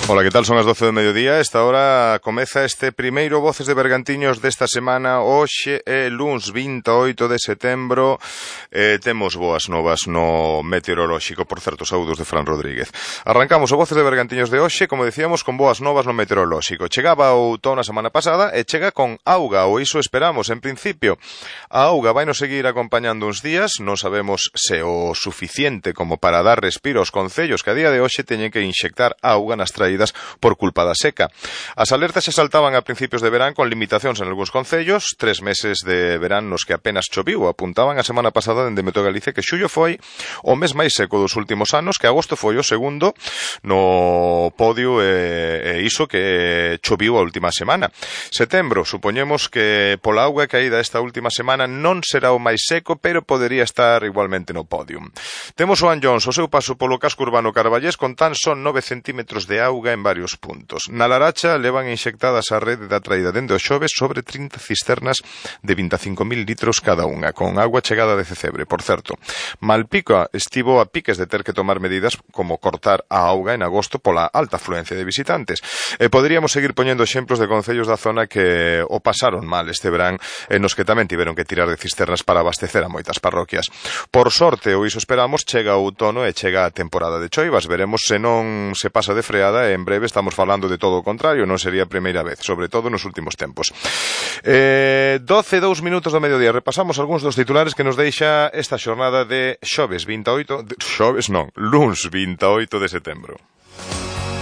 Ola, que tal? Son as 12 do mediodía. Esta hora comeza este primeiro Voces de Bergantiños desta semana. Hoxe é luns 28 de setembro. Temos boas novas no meteorolóxico. Por certo, saúdos de Fran Rodríguez. Arrancamos o Voces de Bergantiños de hoxe, como decíamos, con boas novas no meteorolóxico. Chegaba o outono a semana pasada e chega con auga, ou iso esperamos. En principio, a auga vai nos seguir acompañando uns días. Non sabemos se o suficiente como para dar respiro aos concellos que a día de hoxe teñen que inxectar auga nas traídas por culpa da seca. As alertas se saltaban a principios de verán con limitacións en algúns concellos, 3 meses de verán nos que apenas choviu. Apuntaban a semana pasada dende Meteo Galicia que xullo foi o mes máis seco dos últimos anos, que agosto foi o segundo no podio e iso que choviu a última semana. Setembro, supoñemos que pola auga caída esta última semana non será o máis seco, pero podería estar igualmente no podium. Temos o Anllóns o seu paso polo casco urbano carballés con tan son 9 centímetros de auga en varios puntos. Na Laracha levan inxectadas a rede da traída dende o xoves sobre 30 cisternas de 25.000 litros cada unha, con agua chegada de Cecebre. Por certo, Malpica estivo a piques de ter que tomar medidas como cortar a auga en agosto pola alta afluencia de visitantes. E poderíamos seguir poñendo exemplos de concellos da zona que o pasaron mal este verán, nos que tamén tiveron que tirar de cisternas para abastecer a moitas parroquias. Por sorte, ou iso esperamos, chega o outono e chega a temporada de choivas. Veremos se non se pasa de freada e en breve estamos falando de todo o contrario, non sería a primeira vez, sobre todo nos últimos tempos. 2 minutos do mediodía, repasamos algúns dos titulares que nos deixa esta xornada de luns 28 de setembro.